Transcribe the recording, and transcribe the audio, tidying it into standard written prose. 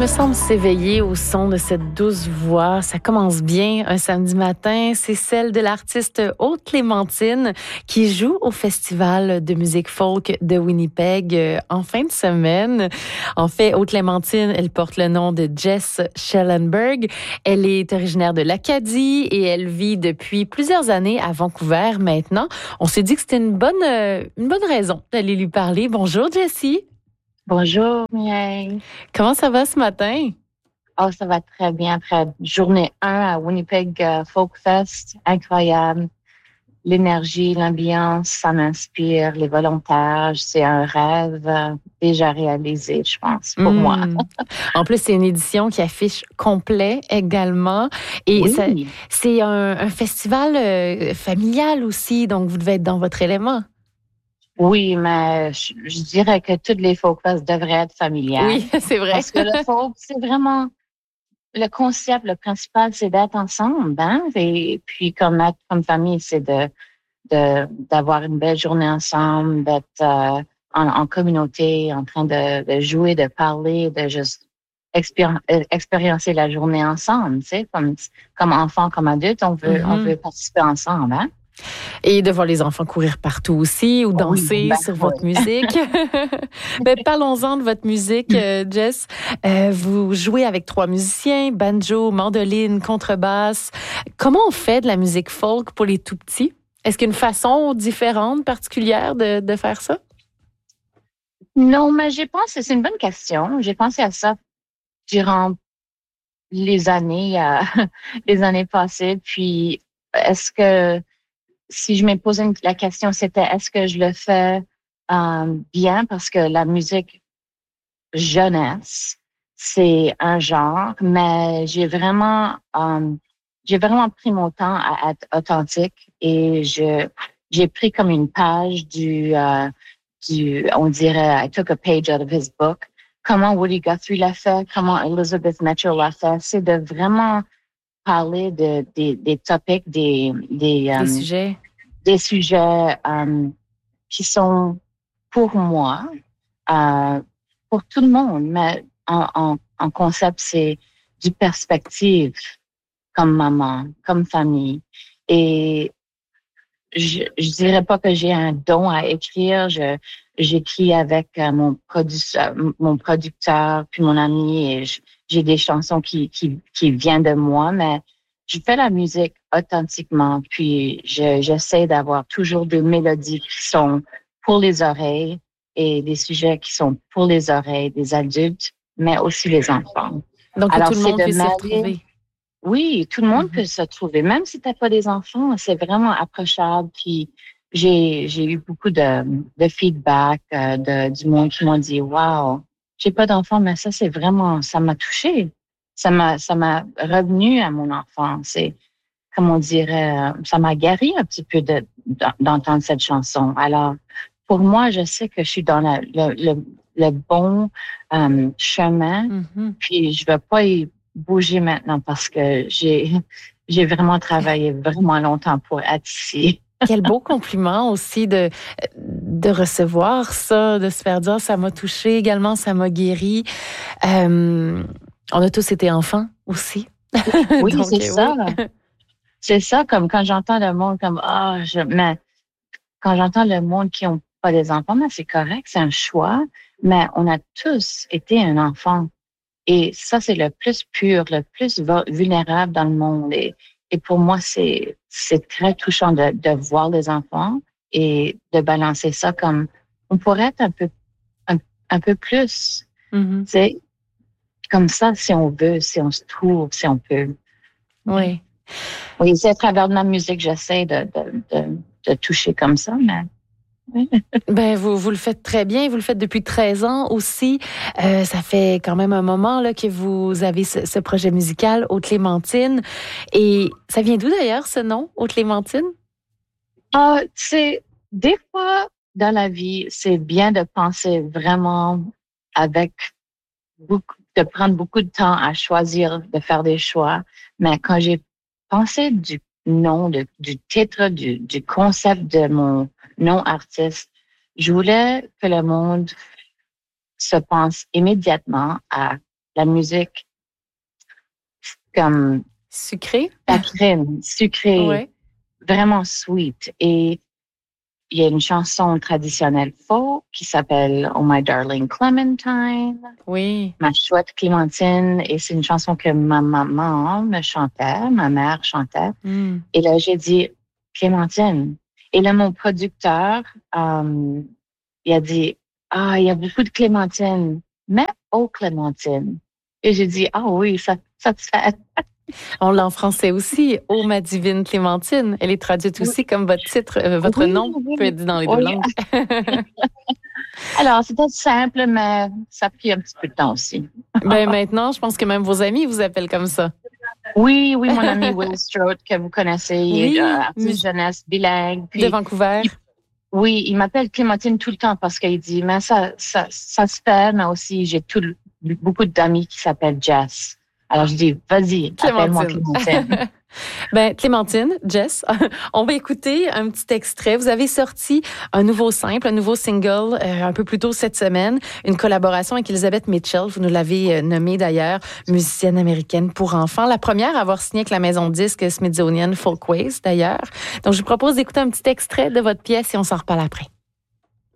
Me semble s'éveiller au son de cette douce voix. Ça commence bien un samedi matin. C'est celle de l'artiste Aude Clémentine qui joue au Festival de musique folk de Winnipeg en fin de semaine. En fait, Aude Clémentine, elle porte le nom de Jess Schellenberg. Elle est originaire de l'Acadie et elle vit depuis plusieurs années à Vancouver maintenant. On s'est dit que c'était une bonne raison d'aller lui parler. Bonjour Jessie. Bonjour, Mireille. Comment ça va ce matin? Oh, ça va très bien. Après journée 1 à Winnipeg Folk Fest, incroyable. L'énergie, l'ambiance, ça m'inspire. Les volontaires, c'est un rêve déjà réalisé, je pense, pour moi. En plus, c'est une édition qui affiche complet également. Et Oui. c'est un festival familial aussi, donc vous devez être dans votre élément. Oui, mais je dirais que toutes les folk fests devraient être familiales. Oui, c'est vrai. Parce que le folk, c'est vraiment le concept, le principal, c'est d'être ensemble, hein? Et puis, comme famille, c'est d'avoir une belle journée ensemble, d'être en communauté, en train de jouer, de parler, de juste expériencer la journée ensemble, tu sais, comme enfant, comme adulte, on veut participer ensemble, hein? Et de voir les enfants courir partout aussi ou danser sur votre musique. Ben, parlons-en de votre musique, Jess. Vous jouez avec 3 musiciens, banjo, mandoline, contrebasse. Comment on fait de la musique folk pour les tout-petits? Est-ce qu'il y a une façon différente, particulière de faire ça? Non, mais c'est une bonne question. J'ai pensé à ça durant les années, les années passées. Puis, est-ce que si je me posais la question, c'était est-ce que je le fais bien parce que la musique jeunesse, c'est un genre, mais j'ai vraiment pris mon temps à être authentique et j'ai pris comme une page on dirait, I took a page out of his book. Comment Woody Guthrie l'a fait, comment Elizabeth Mitchell l'a fait, c'est de vraiment parler des topics, des sujets. Des sujets qui sont pour moi, pour tout le monde, mais en concept, c'est du perspective comme maman, comme famille. Et je dirais pas que j'ai un don à écrire. J'écris avec mon producteur puis mon ami et j'ai des chansons qui viennent de moi, mais je fais la musique authentiquement. Puis j'essaie d'avoir toujours des mélodies qui sont pour les oreilles et des sujets qui sont pour les oreilles des adultes, mais aussi les enfants. Donc, Alors, tout le monde puisse s'y retrouver. Oui, tout le monde peut se trouver. Même si t'as pas des enfants, c'est vraiment approchable. Puis j'ai eu beaucoup de feedback du monde qui m'ont dit wow, j'ai pas d'enfants, mais ça m'a touché. Ça m'a revenu à mon enfance. Et comme on dirait, ça m'a guéri un petit peu d'entendre cette chanson. Alors, pour moi, je sais que je suis dans le bon chemin. Puis je vais pas y bouger maintenant parce que j'ai vraiment travaillé vraiment longtemps pour être ici. Quel beau compliment aussi de recevoir ça, de se faire dire ça m'a touché également, ça m'a guéri. On a tous été enfants aussi. Oui, donc, c'est ça. Oui. C'est ça, comme quand j'entends le monde comme mais quand j'entends le monde qui ont pas des enfants, mais c'est correct, c'est un choix, mais on a tous été un enfant. Et ça, c'est le plus pur, le plus vulnérable dans le monde. Et pour moi, c'est très touchant de voir les enfants et de balancer ça comme on pourrait être un peu plus, tu sais, comme ça, si on veut, si on se trouve, si on peut. Oui. Oui, c'est à travers de ma musique, j'essaie de toucher comme ça, mais... Ben vous le faites très bien, vous le faites depuis 13 ans aussi. Ça fait quand même un moment là que vous avez ce projet musical, Aude Clémentine. Et ça vient d'où d'ailleurs ce nom, Aude Clémentine? C'est des fois dans la vie, c'est bien de penser vraiment avec de prendre beaucoup de temps à choisir, de faire des choix. Mais quand j'ai pensé du nom, du titre, du concept de mon nom artiste, je voulais que le monde se pense immédiatement à la musique comme Sucré? saccharine, sucrée, Ouais. vraiment sweet. Et il y a une chanson traditionnelle folk qui s'appelle Oh My Darling Clementine, Oui. Ma chouette Clémentine. Et c'est une chanson que ma maman me chantait, ma mère chantait. Mm. Et là, j'ai dit Clémentine. Et là, mon producteur, il a dit, ah, il y a beaucoup de Clémentine, mais oh Clémentine. Et j'ai dit, ah oui, ça te fait. On l'a en français aussi. Oh, ma divine Clémentine. Elle est traduite Oui, aussi comme votre titre, votre oui, nom peut oui. être dit dans les deux Oui. langues. Alors, c'était simple, mais ça a pris un petit peu de temps aussi. Ben maintenant, je pense que même vos amis vous appellent comme ça. Oui, oui, mon ami Will Strode, que vous connaissez, il est Oui, artiste jeunesse bilingue. de Puis, Vancouver. oui, il m'appelle Clémentine tout le temps parce qu'il dit, mais ça se fait, mais aussi, j'ai beaucoup d'amis qui s'appellent Jess. Alors, je dis, vas-y, appelle-moi Clémentine. Clémentine. Ben, Clémentine, Jess, on va écouter un petit extrait. Vous avez sorti un nouveau simple, un nouveau single un peu plus tôt cette semaine, une collaboration avec Elizabeth Mitchell. Vous nous l'avez nommée d'ailleurs, musicienne américaine pour enfants. La première à avoir signé avec la maison de disques Smithsonian Folkways d'ailleurs. Donc, je vous propose d'écouter un petit extrait de votre pièce et on s'en reparle après.